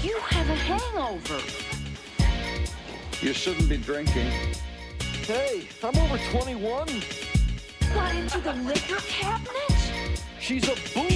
You have a hangover. You shouldn't be drinking. Hey, I'm over 21. Got into the liquor cabinet? She's a boob.